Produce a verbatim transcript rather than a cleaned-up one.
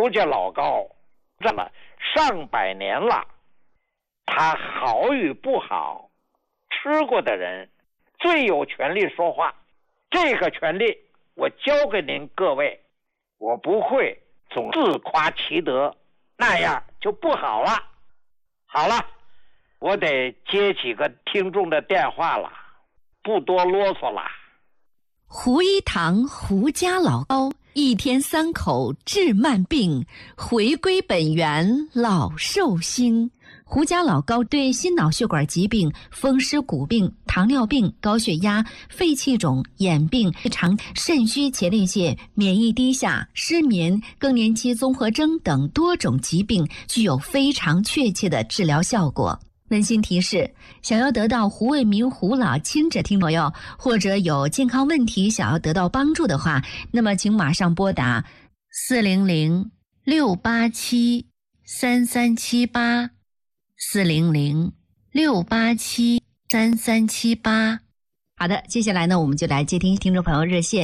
胡家老高这么上百年了，他好与不好，吃过的人最有权利说话。这个权利我交给您各位，我不会总自夸其德，那样就不好了。好了，我得接几个听众的电话了，不多啰嗦了。 胡一堂胡家老高，一天三口治慢病，回归本源老寿星。胡家老高对心脑血管疾病、风湿骨病、糖尿病、高血压、肺气肿、眼病、肠、肾虚前列腺、免疫低下、失眠、更年期综合征等多种疾病具有非常确切的治疗效果。温馨提示：想要得到胡卫民胡老亲者听朋友，或者有健康问题想要得到帮助的话，那么请马上拨打四零零六八七三三七八四零零六八七三三七八。好的，接下来呢，我们就来接听听众朋友热线。